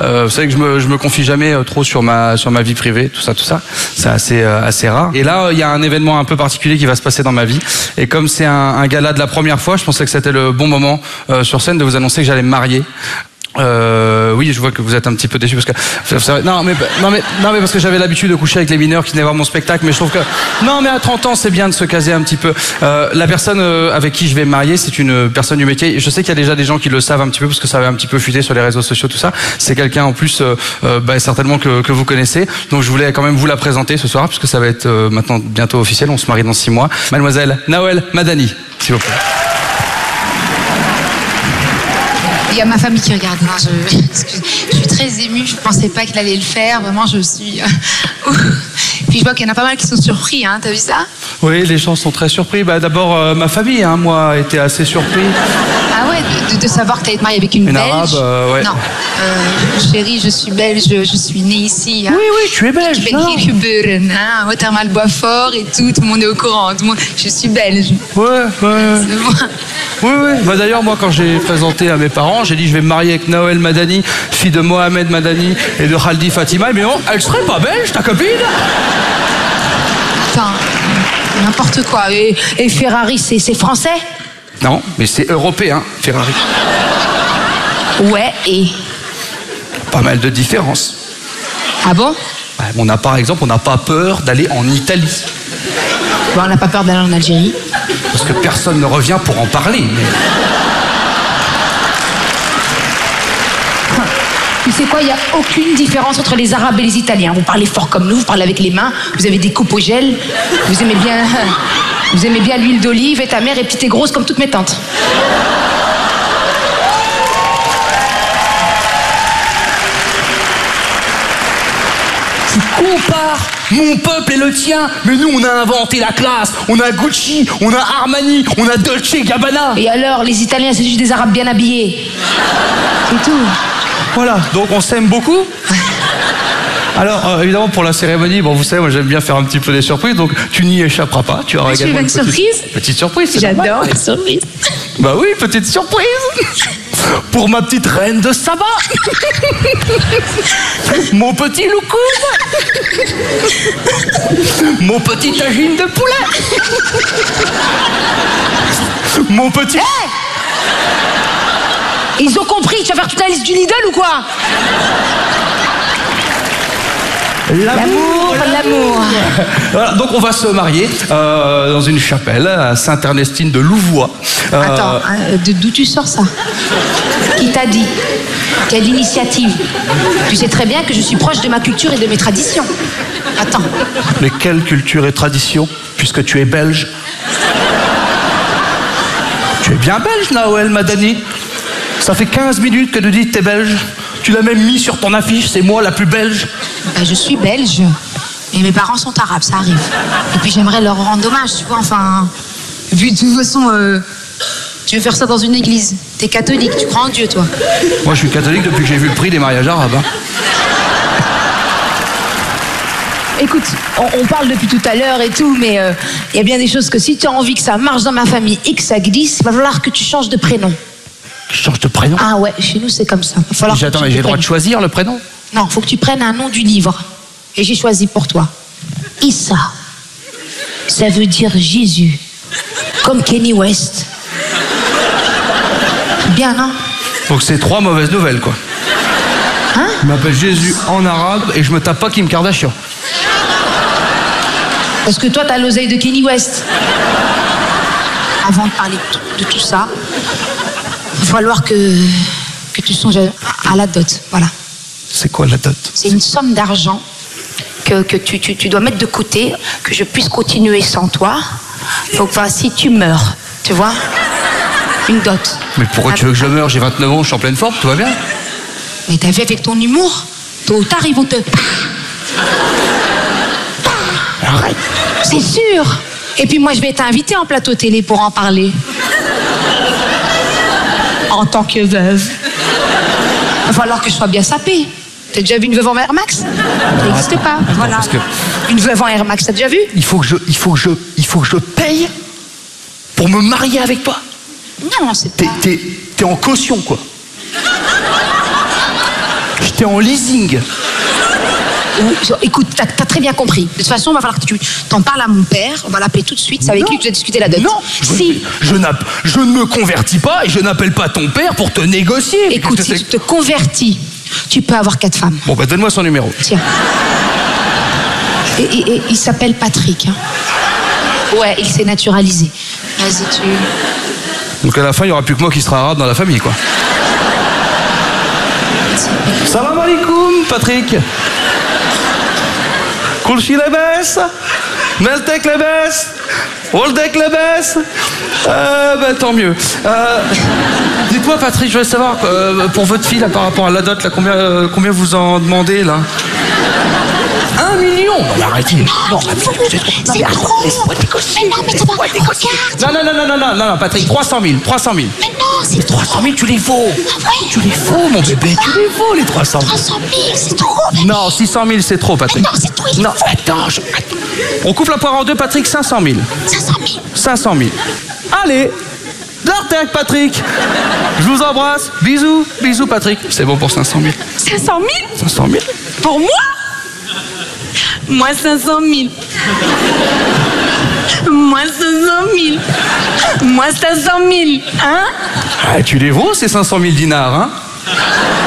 Vous savez que je me confie jamais trop sur ma vie privée, tout ça. C'est assez rare. Et là, il y a un événement un peu particulier qui va se passer dans ma vie. Et comme c'est un gala de la première fois, je pensais que c'était le bon moment sur scène de vous annoncer que j'allais me marier. Oui, je vois que vous êtes un petit peu déçus parce que non mais parce que j'avais l'habitude de coucher avec les mineurs qui venaient voir mon spectacle, mais je trouve que non mais à 30 ans c'est bien de se caser un petit peu. La personne avec qui je vais me marier, c'est une personne du métier. Je sais qu'il y a déjà des gens qui le savent un petit peu parce que ça avait un petit peu fuité sur les réseaux sociaux, tout ça. C'est quelqu'un en plus certainement que vous connaissez. Donc je voulais quand même vous la présenter ce soir puisque ça va être maintenant bientôt officiel. On se marie dans 6 mois. Mademoiselle Nawel Madani, s'il vous plaît. Il y a ma famille qui regarde. Hein. Je suis très émue. Je ne pensais pas qu'il allait le faire. Vraiment, je suis... Puis je vois qu'il y en a pas mal qui sont surpris. Hein. T'as vu ça? Oui, les gens sont très surpris. D'abord, ma famille, moi, a été assez surpris. Ah ouais, de savoir que tu allais te marier avec une Belge. Arabe, ouais. Non, chérie, je suis belge. Je suis née ici. Hein. Oui, tu es belge. Je suis geboren, hein. Watermal Boisfort et tout. Tout le monde est au courant. Tout le monde... Je suis belge. Ouais. C'est moi. Oui. D'ailleurs, moi, quand j'ai présenté à mes parents, j'ai dit je vais me marier avec Nawel Madani, fille de Mohamed Madani et de Khaldi Fatima. Mais non, elle serait pas belge, ta copine? Attends, n'importe quoi. Et Ferrari, c'est français? Non, mais c'est européen, Ferrari. Ouais, et? Pas mal de différences. Ah bon? Par exemple, on n'a pas peur d'aller en Italie. Bon, on n'a pas peur d'aller en Algérie. Parce que personne ne revient pour en parler. Mais... Tu sais quoi, il n'y a aucune différence entre les Arabes et les Italiens. Vous parlez fort comme nous, vous parlez avec les mains, vous avez des coupes au gel, vous aimez bien l'huile d'olive et ta mère est petite et grosse comme toutes mes tantes. Tu compares mon peuple et le tien, mais nous on a inventé la classe, on a Gucci, on a Armani, on a Dolce Gabbana. Et alors, les Italiens c'est juste des Arabes bien habillés. C'est tout. Voilà, donc on s'aime beaucoup. Alors, évidemment, pour la cérémonie, bon, vous savez, moi j'aime bien faire un petit peu des surprises, donc tu n'y échapperas pas. Tu auras également une surprise. Petite surprise, c'est J'adore les surprises. Bah oui, petite surprise. Pour ma petite reine de Saba. Mon petit loukoum. Mon petit tagine de poulet. Mon petit... Hey, ils ont compris, tu vas faire toute la liste du Lidl ou quoi? L'amour. Voilà, donc on va se marier dans une chapelle à Sainte-Ernestine de Louvois. Attends, d'où tu sors ça? Qui t'a dit? Quelle initiative? Tu sais très bien que je suis proche de ma culture et de mes traditions. Attends. Mais quelle culture et tradition, puisque tu es belge? Tu es bien belge, Nawel Madani. Ça fait 15 minutes que tu dis que t'es belge. Tu l'as même mis sur ton affiche, c'est moi la plus belge. Je suis belge. Et mes parents sont arabes, ça arrive. Et puis j'aimerais leur rendre hommage, tu vois, enfin... Vu de toute façon, tu veux faire ça dans une église. T'es catholique, tu crois en Dieu, toi? Moi, je suis catholique depuis que j'ai vu le prix des mariages arabes. Hein. Écoute, on parle depuis tout à l'heure et tout, mais il y a bien des choses que si tu as envie que ça marche dans ma famille et que ça glisse, il va falloir que tu changes de prénom. Je change de prénom? Ah ouais, chez nous c'est comme ça. Va falloir Attends, mais j'ai le droit de choisir le prénom? Non, faut que tu prennes un nom du livre. Et j'ai choisi pour toi. Issa. Ça veut dire Jésus. Comme Kenny West. Bien, non? Donc c'est 3 mauvaises nouvelles, quoi. Hein? Je m'appelle Jésus en arabe et je me tape pas Kim Kardashian. Parce que toi, t'as l'oseille de Kenny West. Avant de parler de tout ça, il va falloir que tu songes à la dot. Voilà. C'est quoi la dot? C'est une somme d'argent que tu dois mettre de côté, que je puisse continuer sans toi. Donc, enfin, si tu meurs, tu vois, une dot. Mais pourquoi tu veux que je meure? J'ai 29 ans, je suis en pleine forme, tout va bien? Mais t'as vu avec ton humour, tôt ou tard, ils vont te... Arrête. C'est sûr. Et puis moi, je vais t'inviter en plateau télé pour en parler. En tant que veuve. Il va falloir que je sois bien sapée. T'as déjà vu une veuve en Air Max? Ça n'existe pas. Voilà. Parce que... Une veuve en Air Max, t'as déjà vu? Il faut que je paye pour me marier avec toi. Non, c'est pas... T'es en caution, quoi. J'étais en leasing. Écoute, t'as très bien compris. De toute façon, il va falloir que tu t'en parles à mon père. On va l'appeler tout de suite. C'est avec lui que je vais discuter la dot. Non, je ne me convertis pas et je n'appelle pas ton père pour te négocier. Écoute, si tu te convertis, tu peux avoir 4 femmes. Bon, bah donne-moi son numéro. Tiens. Et il s'appelle Patrick. Hein. Ouais, il s'est naturalisé. Vas-y, tu... Donc à la fin, il n'y aura plus que moi qui sera arabe dans la famille, quoi. Salam alaikum, Patrick. Kulchi lebes, meltek lebes, woldek lebes. Ben tant mieux. Dites-moi, Patrick, je voudrais savoir, pour votre fille, là, par rapport à la dot, là, combien vous en demandez, là? 1 million. Non, arrêtez. Non, c'est trop. Mais non, mais ça va, regarde. Non, Patrick, 300 000. Mais non, c'est 300 000, tu les vaux. Ah ouais. Tu les vaux, mon bébé. Tu les vaux, les 300 000. 300 000, c'est trop. Mais Non, 600 000, c'est trop, Patrick. non, c'est trop. Non, attends, On coupe la poire en deux, Patrick, 500 000. 500 000. 500 000. Allez, d'Artec, Patrick. Je vous embrasse. Bisous, Patrick. C'est bon pour 500 000. 500 000 500 000. pour moi? Moi 500 000. Moi 500 000. Moi 500 000. Hein? Ah, tu les vaux, ces 500 000 dinars, hein?